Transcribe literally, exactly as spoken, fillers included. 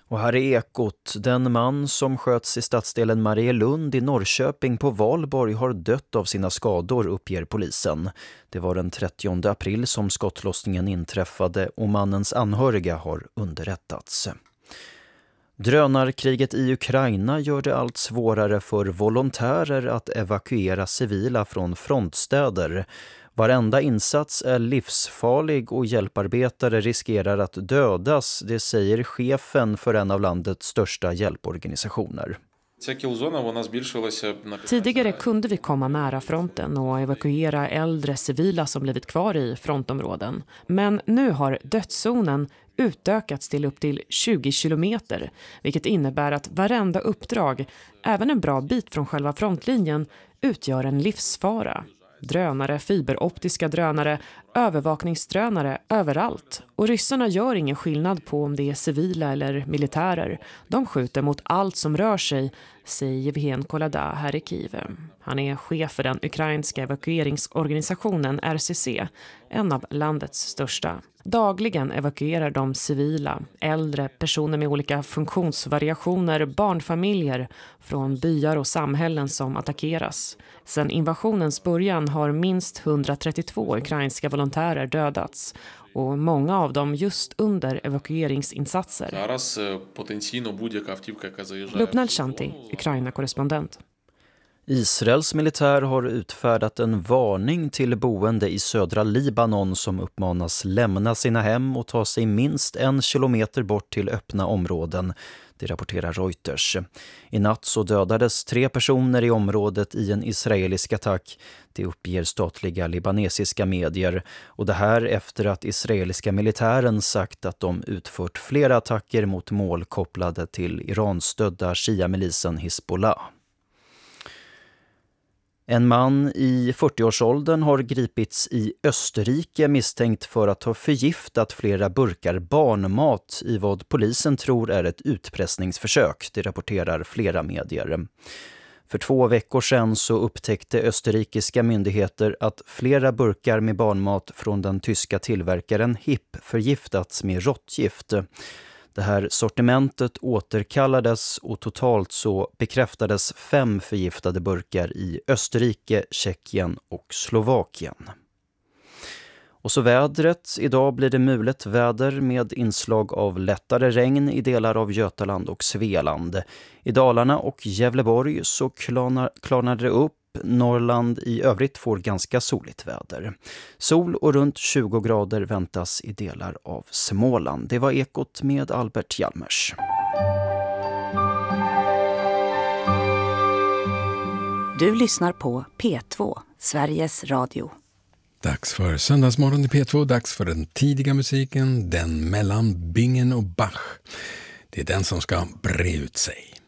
Och här är Ekot. Den man som sköts i stadsdelen Marielund i Norrköping på Valborg har dött av sina skador, uppger polisen. Det var den trettionde april som skottlossningen inträffade och mannens anhöriga har underrättats. Drönarkriget i Ukraina gör det allt svårare för volontärer att evakuera civila från frontstäder. Varenda insats är livsfarlig och hjälparbetare riskerar att dödas, det säger chefen för en av landets största hjälporganisationer. Tidigare kunde vi komma nära fronten och evakuera äldre civila som blivit kvar i frontområden. Men nu har dödszonen utökats till upp till tjugo kilometer, vilket innebär att varenda uppdrag, även en bra bit från själva frontlinjen, utgör en livsfara. Drönare, fiberoptiska drönare, övervakningsdrönare överallt. Och ryssarna gör ingen skillnad på om det är civila eller militärer. De skjuter mot allt som rör sig, säger Evgen Kolada här i Kiev. Han är chef för den ukrainska evakueringsorganisationen R C C, en av landets största. Dagligen evakuerar de civila, äldre, personer med olika funktionsvariationer, barnfamiljer från byar och samhällen som attackeras. Sedan invasionens början har minst etthundratrettiotvå ukrainska volontärer dödats och många av dem just under evakueringsinsatser. Lubnal Shanti, Ukraina-korrespondent. Israels militär har utfärdat en varning till boende i södra Libanon som uppmanas lämna sina hem och ta sig minst en kilometer bort till öppna områden. Det rapporterar Reuters. I natt så dödades tre personer i området i en israelisk attack. Det uppger statliga libanesiska medier. Och det här efter att israeliska militären sagt att de utfört flera attacker mot mål kopplade till Iran-stödda Shia-milisen Hizbollah. En man i fyrtioårsåldern har gripits i Österrike misstänkt för att ha förgiftat flera burkar barnmat i vad polisen tror är ett utpressningsförsök, det rapporterar flera medier. För två veckor sedan så upptäckte österrikiska myndigheter att flera burkar med barnmat från den tyska tillverkaren H I P förgiftats med råttgift. Det här sortimentet återkallades och totalt så bekräftades fem förgiftade burkar i Österrike, Tjeckien och Slovakien. Och så vädret. Idag blir det mulet väder med inslag av lättare regn i delar av Götaland och Svealand. I Dalarna och Gävleborg så klarnar, klarnar det upp. Norrland i övrigt får ganska soligt väder. Sol och runt tjugo grader väntas i delar av Småland. Det var Ekot med Albert Hjalmers. Du lyssnar på P två, Sveriges Radio. Dags för söndagsmorgon i P två, dags för den tidiga musiken, den mellan Bingen och Bach. Det är den som ska bre ut sig.